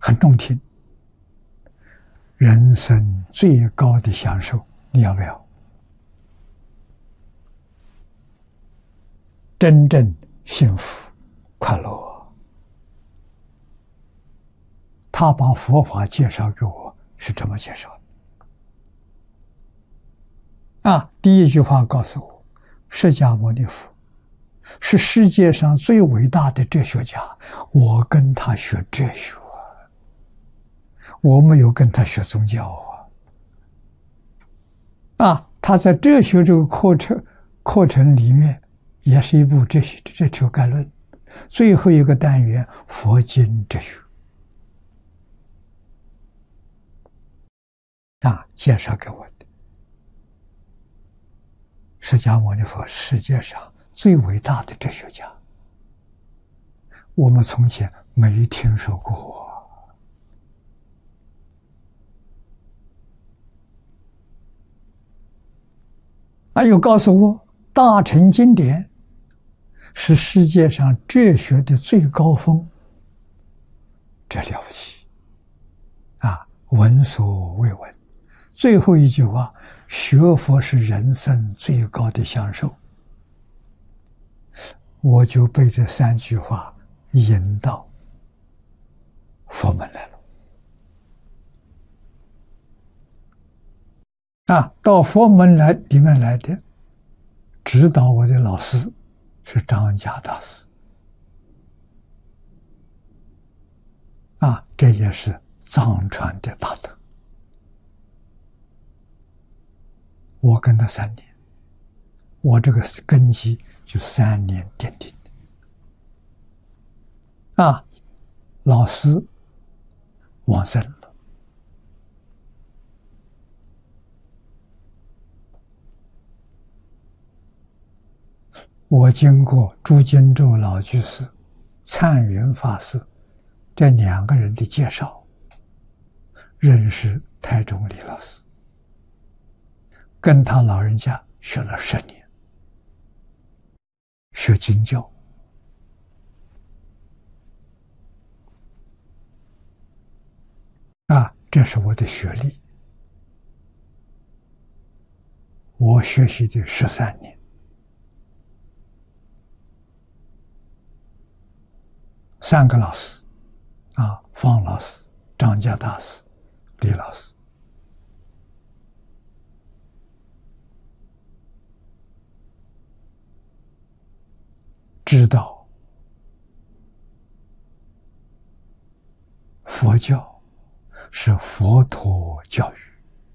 很中听。人生最高的享受，你要不要？真正幸福快乐。他把佛法介绍给我，是这么介绍的。第一句话告诉我，释迦牟尼佛是世界上最伟大的哲学家，我跟他学哲学，我没有跟他学宗教他在哲学这个课程里面，也是一部哲学概论，最后一个单元佛经哲学介绍给我的。释迦牟尼佛世界上最伟大的哲学家，我们从前没听说过。又告诉我，大乘经典是世界上哲学的最高峰，这了不起闻所未闻。最后一句话，学佛是人生最高的享受。我就被这3句话引到佛门来了。到佛门里面来的，指导我的老师是张家大师。这也是藏传的大德。我跟他3年，我这个根基就3年奠定的。老师往生了。我经过朱金洲老居士、灿云法师这2个人的介绍，认识台中李老师，跟他老人家学了10年，学经教。这是我的学历，我学习的13年。3个老师方老师、张家大师、李老师。知道佛教是佛陀教育。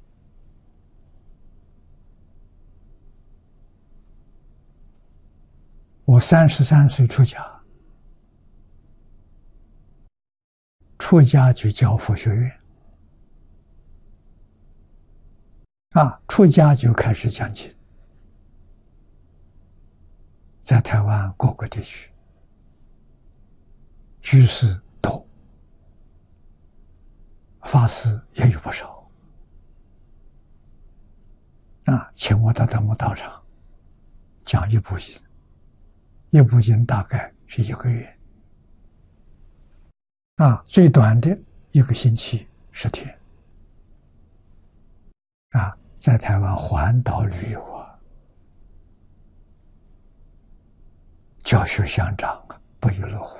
我33岁出家，出家就教佛学院，出家就开始讲经，在台湾各个地区，居士多，法师也有不少，请我到他们道场讲一部经，一部经大概是1个月。最短的1个星期10天。在台湾环岛旅游教学相长，不亦乐乎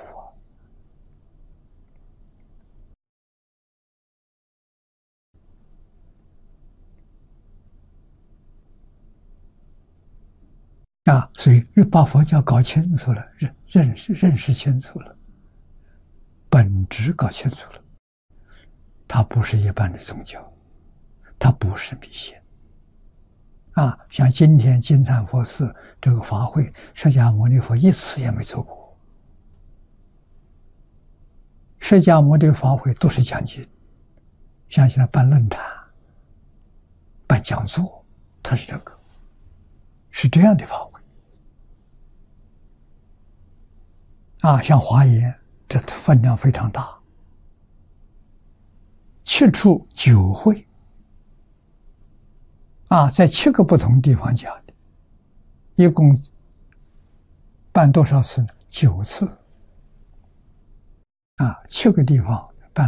所以把佛教搞清楚了，认识清楚了，本质搞清楚了，它不是一般的宗教，它不是迷信像今天金蝉佛寺这个法会，释迦牟尼佛一次也没做过。释迦牟尼法会都是讲经，像现在办论坛、办讲座，它是这个，是这样的法会像华严，这分量非常大，7处9会在7个不同地方讲的，一共办多少次呢？9次7个地方